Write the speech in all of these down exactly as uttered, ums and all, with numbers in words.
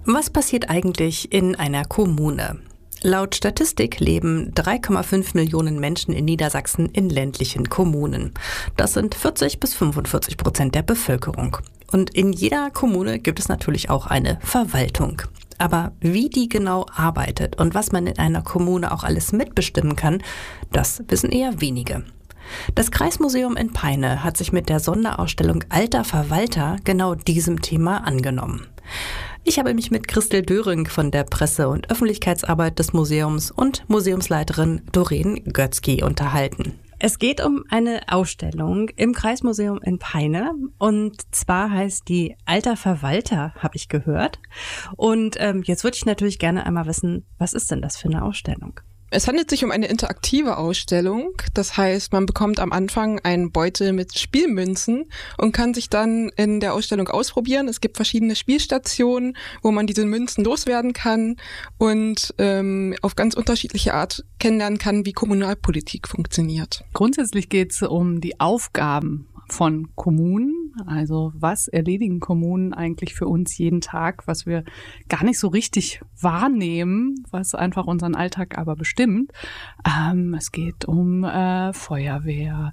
Was passiert eigentlich in einer Kommune? Laut Statistik leben drei Komma fünf Millionen Menschen in Niedersachsen in ländlichen Kommunen. Das sind vierzig bis fünfundvierzig Prozent der Bevölkerung. Und in jeder Kommune gibt es natürlich auch eine Verwaltung. Aber wie die genau arbeitet und was man in einer Kommune auch alles mitbestimmen kann, das wissen eher wenige. Das Kreismuseum in Peine hat sich mit der Sonderausstellung Alter Verwalter genau diesem Thema angenommen. Ich habe mich mit Christel Döring von der Presse- und Öffentlichkeitsarbeit des Museums und Museumsleiterin Doreen Götzky unterhalten. Es geht um eine Ausstellung im Kreismuseum in Peine und zwar heißt die Alter Verwalter, habe ich gehört. Und ähm, jetzt würde ich natürlich gerne einmal wissen, was ist denn das für eine Ausstellung? Es handelt sich um eine interaktive Ausstellung. Das heißt, man bekommt am Anfang einen Beutel mit Spielmünzen und kann sich dann in der Ausstellung ausprobieren. Es gibt verschiedene Spielstationen, wo man diese Münzen loswerden kann und ähm, auf ganz unterschiedliche Art kennenlernen kann, wie Kommunalpolitik funktioniert. Grundsätzlich geht es um die Aufgaben von Kommunen. Also was erledigen Kommunen eigentlich für uns jeden Tag, was wir gar nicht so richtig wahrnehmen, was einfach unseren Alltag aber bestimmt. Ähm, es geht um äh, Feuerwehr,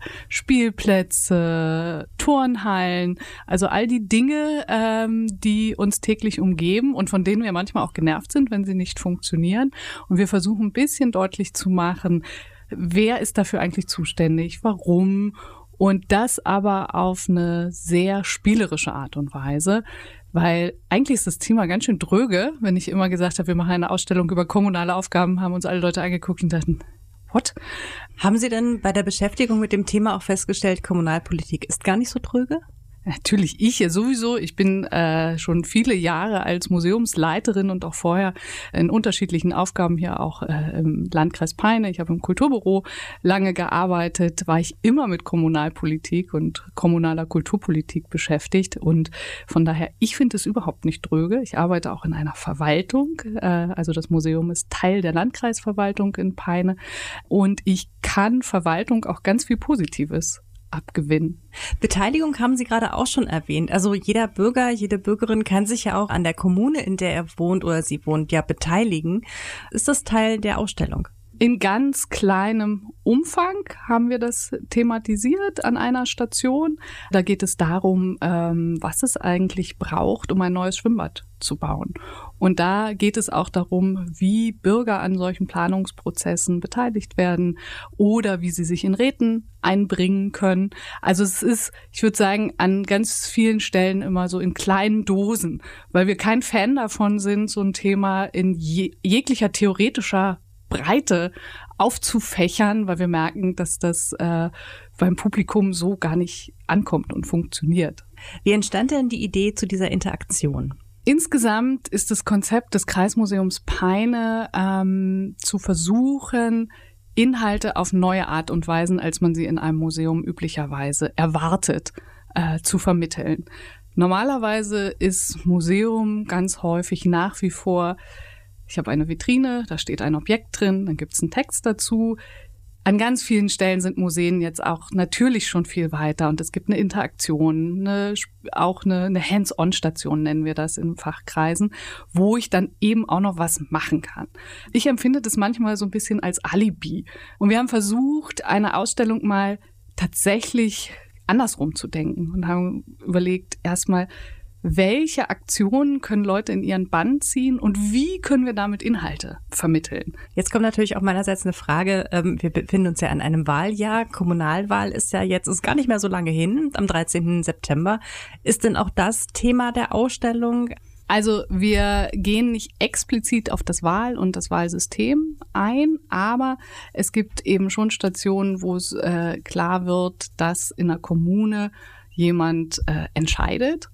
Spielplätze, Turnhallen, also all die Dinge, ähm, die uns täglich umgeben und von denen wir manchmal auch genervt sind, wenn sie nicht funktionieren. Und wir versuchen ein bisschen deutlich zu machen, wer ist dafür eigentlich zuständig, warum. Und das aber auf eine sehr spielerische Art und Weise, weil eigentlich ist das Thema ganz schön dröge, wenn ich immer gesagt habe, wir machen eine Ausstellung über kommunale Aufgaben, haben uns alle Leute angeguckt und dachten, what? Haben Sie denn bei der Beschäftigung mit dem Thema auch festgestellt, Kommunalpolitik ist gar nicht so dröge? Natürlich, ich ja sowieso. Ich bin äh, schon viele Jahre als Museumsleiterin und auch vorher in unterschiedlichen Aufgaben hier auch äh, im Landkreis Peine. Ich habe im Kulturbüro lange gearbeitet, war ich immer mit Kommunalpolitik und kommunaler Kulturpolitik beschäftigt. Und von daher, ich finde es überhaupt nicht dröge. Ich arbeite auch in einer Verwaltung. Äh, also das Museum ist Teil der Landkreisverwaltung in Peine. Und ich kann Verwaltung auch ganz viel Positives abgewinnen. Beteiligung haben Sie gerade auch schon erwähnt. Also jeder Bürger, jede Bürgerin kann sich ja auch an der Kommune, in der er wohnt oder sie wohnt, ja beteiligen. Ist das Teil der Ausstellung? In ganz kleinem Umfang haben wir das thematisiert an einer Station. Da geht es darum, was es eigentlich braucht, um ein neues Schwimmbad zu bauen. Und da geht es auch darum, wie Bürger an solchen Planungsprozessen beteiligt werden oder wie sie sich in Räten einbringen können. Also es ist, ich würde sagen, an ganz vielen Stellen immer so in kleinen Dosen, weil wir kein Fan davon sind, so ein Thema in je- jeglicher theoretischer Breite aufzufächern, weil wir merken, dass das äh, beim Publikum so gar nicht ankommt und funktioniert. Wie entstand denn die Idee zu dieser Interaktion? Insgesamt ist das Konzept des Kreismuseums Peine ähm, zu versuchen, Inhalte auf neue Art und Weisen, als man sie in einem Museum üblicherweise erwartet, äh, zu vermitteln. Normalerweise ist Museum ganz häufig nach wie vor, ich habe eine Vitrine, da steht ein Objekt drin, dann gibt es einen Text dazu. An ganz vielen Stellen sind Museen jetzt auch natürlich schon viel weiter und es gibt eine Interaktion, eine, auch eine, eine Hands-on-Station nennen wir das in Fachkreisen, wo ich dann eben auch noch was machen kann. Ich empfinde das manchmal so ein bisschen als Alibi. Und wir haben versucht, eine Ausstellung mal tatsächlich andersrum zu denken und haben überlegt, erstmal, welche Aktionen können Leute in ihren Bann ziehen und wie können wir damit Inhalte vermitteln? Jetzt kommt natürlich auch meinerseits eine Frage. Wir befinden uns ja an einem Wahljahr. Kommunalwahl ist ja jetzt, ist gar nicht mehr so lange hin, am dreizehnten September. Ist denn auch das Thema der Ausstellung? Also wir gehen nicht explizit auf das Wahl- und das Wahlsystem ein, aber es gibt eben schon Stationen, wo es äh, klar wird, dass in der Kommune jemand äh, entscheidet.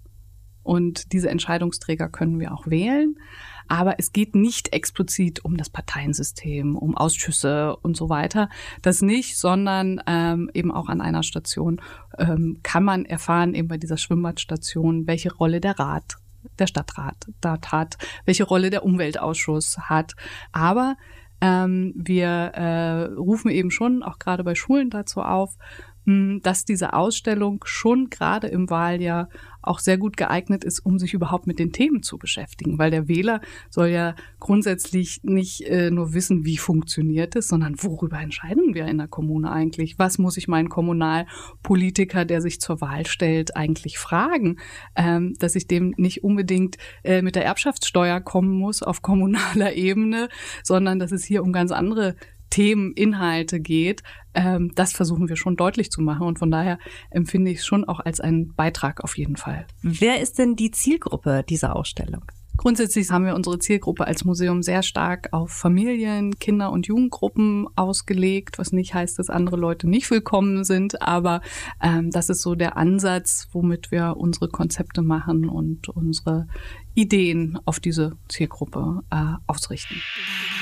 Und diese Entscheidungsträger können wir auch wählen. Aber es geht nicht explizit um das Parteiensystem, um Ausschüsse und so weiter. Das nicht, sondern ähm, eben auch an einer Station ähm, kann man erfahren, eben bei dieser Schwimmbadstation, welche Rolle der Rat, der Stadtrat dort hat, welche Rolle der Umweltausschuss hat. Aber ähm, wir äh, rufen eben schon auch gerade bei Schulen dazu auf, dass diese Ausstellung schon gerade im Wahljahr auch sehr gut geeignet ist, um sich überhaupt mit den Themen zu beschäftigen. Weil der Wähler soll ja grundsätzlich nicht äh, nur wissen, wie funktioniert es, sondern worüber entscheiden wir in der Kommune eigentlich? Was muss ich meinen Kommunalpolitiker, der sich zur Wahl stellt, eigentlich fragen? Ähm, dass ich dem nicht unbedingt äh, mit der Erbschaftssteuer kommen muss auf kommunaler Ebene, sondern dass es hier um ganz andere Themen, Inhalte geht, ähm, das versuchen wir schon deutlich zu machen. Und von daher empfinde ich es schon auch als einen Beitrag auf jeden Fall. Wer ist denn die Zielgruppe dieser Ausstellung? Grundsätzlich haben wir unsere Zielgruppe als Museum sehr stark auf Familien, Kinder- und Jugendgruppen ausgelegt, was nicht heißt, dass andere Leute nicht willkommen sind, aber ähm, das ist so der Ansatz, womit wir unsere Konzepte machen und unsere Ideen auf diese Zielgruppe äh, ausrichten.